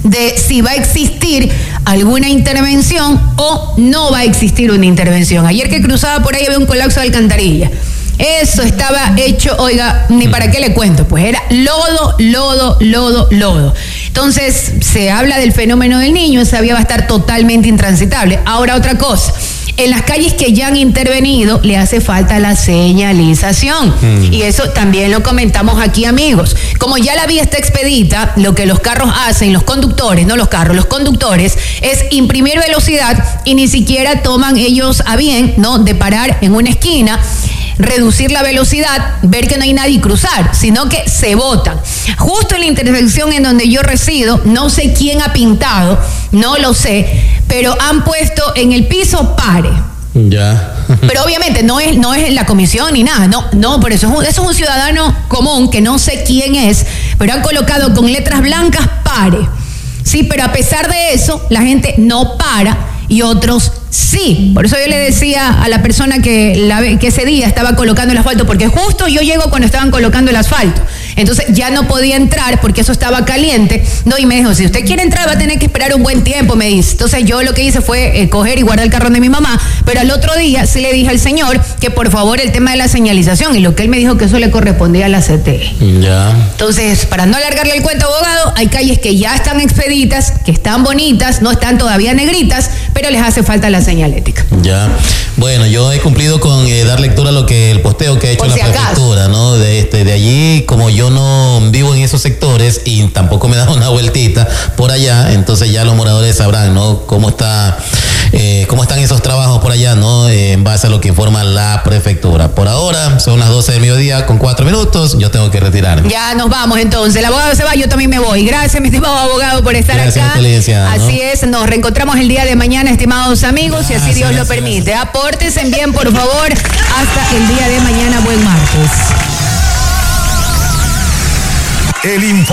de si va a existir alguna intervención o no va a existir una intervención. Ayer que cruzaba por ahí había un colapso de alcantarilla. Eso estaba hecho, oiga, ni para qué le cuento, pues era lodo, lodo, lodo, lodo. Entonces se habla del fenómeno del Niño, esa vía va a estar totalmente intransitable. Ahora otra cosa, en las calles que ya han intervenido le hace falta la señalización. Y eso también lo comentamos aquí, amigos. Como ya la vía está expedita, lo que los carros hacen, los conductores, no los carros, los conductores, es imprimir velocidad y ni siquiera toman ellos a bien, ¿no?, de parar en una esquina, reducir la velocidad, ver que no hay nadie y cruzar, sino que se botan. Justo en la intersección en donde yo resido, no sé quién ha pintado, no lo sé, pero han puesto en el piso pare. Ya. Pero obviamente no es la comisión ni nada, no, por eso es un ciudadano común que no sé quién es, pero han colocado con letras blancas pare. Sí, pero a pesar de eso, la gente no para y otros sí. Por eso yo le decía a la persona que ese día estaba colocando el asfalto, porque justo yo llego cuando estaban colocando el asfalto. Entonces ya no podía entrar porque eso estaba caliente. No, y me dijo, si usted quiere entrar va a tener que esperar un buen tiempo, me dice. Entonces yo lo que hice fue coger y guardar el carrón de mi mamá, pero al otro día sí le dije al señor que por favor el tema de la señalización, y lo que él me dijo que eso le correspondía a la CTE. Ya. Entonces, para no alargarle el cuento, abogado, hay calles que ya están expeditas, que están bonitas, no están todavía negritas, pero les hace falta la señalética. Ya. Bueno, yo he cumplido con dar lectura a lo que el posteo que ha hecho la prefectura, ¿no? De allí, como yo no vivo en esos sectores y tampoco me he dado una vueltita por allá, entonces ya los moradores sabrán, ¿no?, cómo están esos trabajos por allá, ¿no?, en base a lo que informa la prefectura. Por ahora son las 12 del mediodía con 4 minutos, yo tengo que retirarme. Ya nos vamos entonces, el abogado se va, yo también me voy. Gracias, mi estimado abogado, por estar gracias acá. Así es, nos reencontramos el día de mañana, estimados amigos, y así Dios lo permite. Apórtense bien, por favor, hasta el día de mañana, buen martes.